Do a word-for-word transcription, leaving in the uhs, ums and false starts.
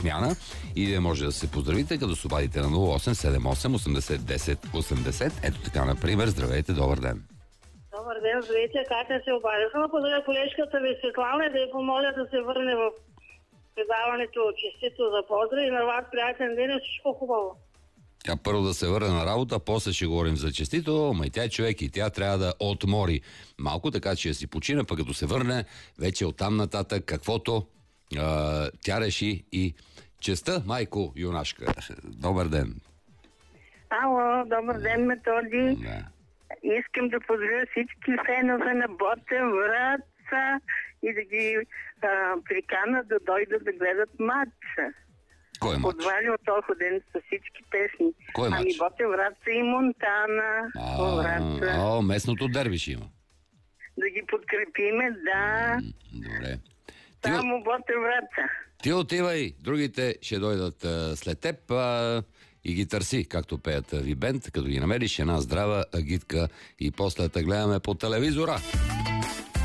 смяна и вие може да се поздравите, като се обадите на нула осем седем осем осемдесет десет осемдесет. Ето така, например. Здравейте, добър ден. Добър ден, здравейте, Катя се обадя. Искам да поздравя колежката ви Светлана и да я помоля да се върне в предаването честито за поздрав и на вас приятен ден и всичко хубаво. Тя първо да се върне на работа, после ще говорим за честито, ама и тя е човек и тя трябва да отмори малко, така че да си почина, пък като се върне, вече оттам нататък каквото а, тя реши и честа, майко юнашка. Добър ден. Ало, добър ден, Методи. Да. Искам да поздравя всички фенове на Ботев Враца и да ги а, прикана да дойдат да гледат матча. Кой е матч? Отвали от Охотен с всички песни. Кой е матч? Ами Ботев Враца и Монтана. А, о, местното дерби ще има. Да ги подкрепиме, да. Добре. Ти, Само Ботев Враца. ти отивай, другите ще дойдат а, след теб а, и ги търси, както пеят Вибент, като ги намериш една здрава агитка и после те гледаме по телевизора.